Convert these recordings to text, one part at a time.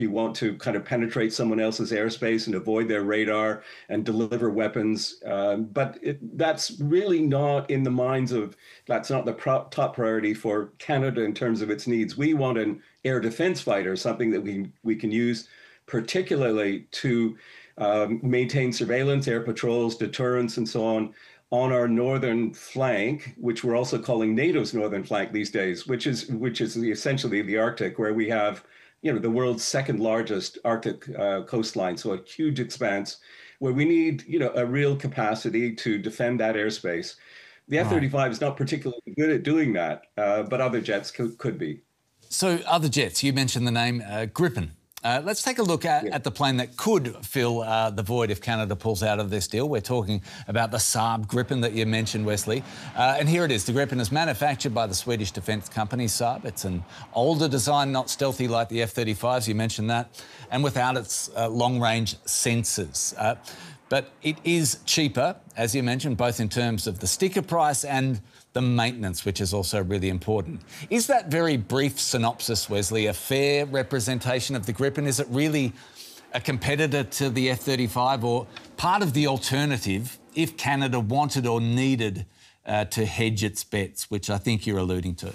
you want to kind of penetrate someone else's airspace and avoid their radar and deliver weapons. That's really not in the minds of, that's not the top priority for Canada in terms of its needs. We want an air defense fighter, something that we can use particularly to maintain surveillance, air patrols, deterrence, and so on our northern flank, which we're also calling NATO's northern flank these days, which is essentially the Arctic, where we have the world's second largest Arctic coastline, so a huge expanse where we need a real capacity to defend that airspace. The Right. F-35 is not particularly good at doing that, but other jets could be. So other jets, you mentioned the name Gripen. Let's take a look at the plane that could fill the void if Canada pulls out of this deal. We're talking about the Saab Gripen that you mentioned, Wesley. And here it is. The Gripen is manufactured by the Swedish defence company Saab. It's an older design, not stealthy like the F-35s, you mentioned that, and without its long-range sensors. But it is cheaper, as you mentioned, both in terms of the sticker price and the maintenance, which is also really important. Is that very brief synopsis, Wesley, a fair representation of the Gripen? Is it really a competitor to the F-35 or part of the alternative if Canada wanted or needed to hedge its bets, which I think you're alluding to?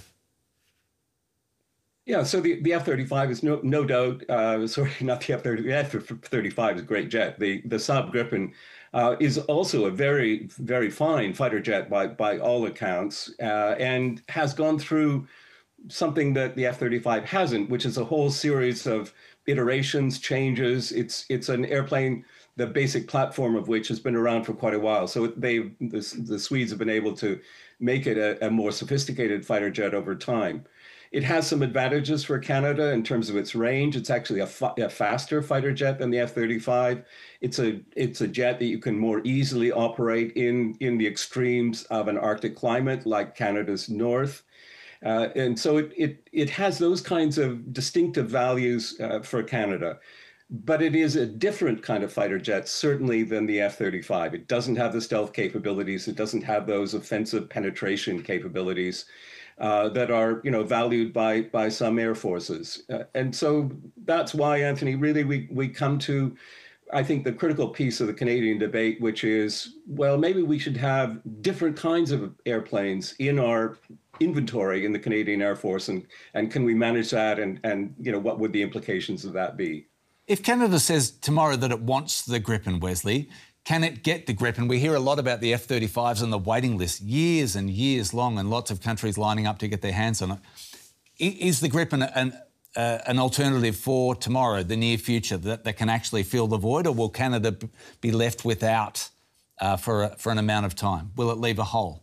Yeah, so the F-35 is no doubt, sorry, not the F-30, the F-35 is a great jet. The Saab Gripen is also a very, very fine fighter jet by all accounts, and has gone through something that the F-35 hasn't, which is a whole series of iterations, changes. It's an airplane, the basic platform of which has been around for quite a while. So the Swedes have been able to make it a more sophisticated fighter jet over time. It has some advantages for Canada in terms of its range. It's actually a faster fighter jet than the F-35. It's a jet that you can more easily operate in the extremes of an Arctic climate like Canada's north. And so it has those kinds of distinctive values for Canada. But it is a different kind of fighter jet, certainly, than the F-35. It doesn't have the stealth capabilities. It doesn't have those offensive penetration capabilities that are, valued by some air forces. And so that's why, Anthony, really we come to, I think, the critical piece of the Canadian debate, which is, well, maybe we should have different kinds of airplanes in our inventory in the Canadian Air Force, and can we manage that, and what would the implications of that be? If Canada says tomorrow that it wants the Gripen, Wesley, can it get the Gripen? We hear a lot about the F-35s on the waiting list, years and years long, and lots of countries lining up to get their hands on it. Is the Gripen an alternative for tomorrow, the near future, that can actually fill the void, or will Canada be left without for an amount of time? Will it leave a hole?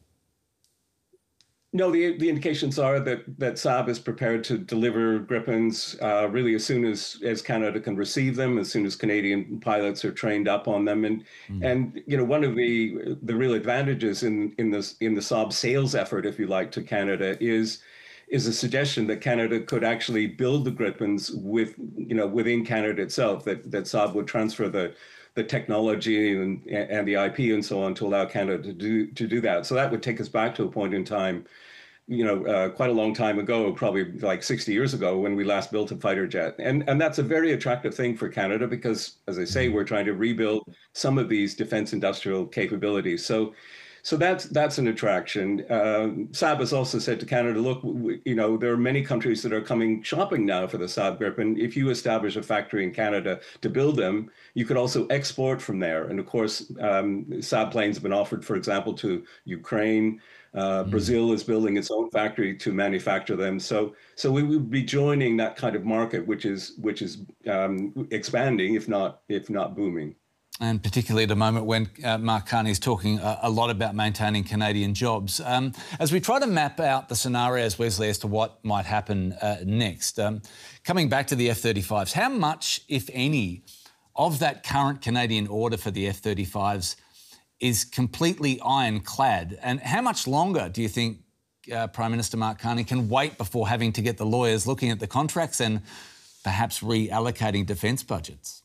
No, the indications are that Saab is prepared to deliver Gripens really as soon as Canada can receive them, as soon as Canadian pilots are trained up on them, and one of the real advantages in the Saab sales effort, if you like, to Canada is a suggestion that Canada could actually build the Gripens within Canada itself, that Saab would transfer the technology and the IP and so on to allow Canada to do that. So that would take us back to a point in time, quite a long time ago, probably like 60 years ago, when we last built a fighter jet. And that's a very attractive thing for Canada because, as I say, we're trying to rebuild some of these defense industrial capabilities. So that's an attraction. Saab has also said to Canada, look, there are many countries that are coming shopping now for the Saab Gripen. If you establish a factory in Canada to build them, you could also export from there. And of course, Saab planes have been offered, for example, to Ukraine. Brazil is building its own factory to manufacture them. So we would be joining that kind of market, which is expanding, if not booming. And particularly at a moment when Mark Carney is talking a lot about maintaining Canadian jobs. As we try to map out the scenarios, Wesley, as to what might happen next, coming back to the F-35s, how much, if any, of that current Canadian order for the F-35s is completely ironclad? And how much longer do you think Prime Minister Mark Carney can wait before having to get the lawyers looking at the contracts and perhaps reallocating defence budgets?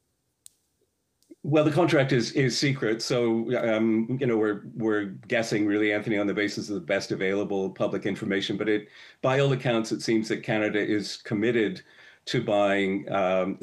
Well, the contract is secret, so we're guessing really, Anthony, on the basis of the best available public information. But by all accounts, it seems that Canada is committed to buying